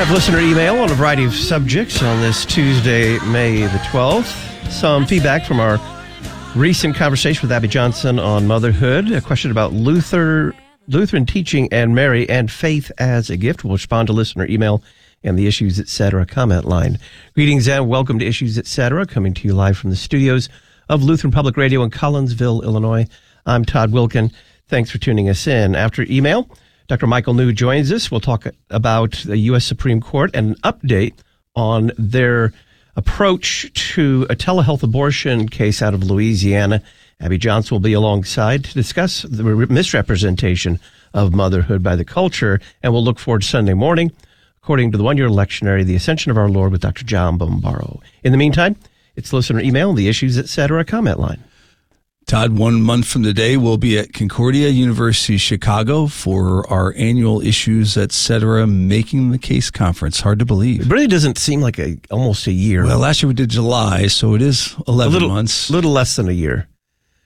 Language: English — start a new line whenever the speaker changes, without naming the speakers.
have listener email on a variety of subjects on this Tuesday, May the 12th. Some feedback from our recent conversation with Abby Johnson on motherhood. A question about Lutheran teaching and Mary and faith as a gift. We'll respond to listener email and the Issues Etc. comment line. Greetings and welcome to Issues Etc., coming to you live from the studios of Lutheran Public Radio in Collinsville, Illinois. I'm Todd Wilkin. Thanks for tuning us in. After email, Dr. Michael New joins us. We'll talk about the U.S. Supreme Court and an update on their approach to a telehealth abortion case out of Louisiana. Abby Johnson will be alongside to discuss the misrepresentation of motherhood by the culture, and we'll look forward to Sunday morning, according to the one-year lectionary, The Ascension of Our Lord with Dr. John Bombaro. In the meantime, it's listener email, the Issues Etc. comment line.
Todd, 1 month from today, we'll be at Concordia University, Chicago for our annual Issues Etc. Making the Case conference. Hard to believe.
It really doesn't seem like almost a year.
Well, last year we did July, so it is 11 months.
A little less than a year.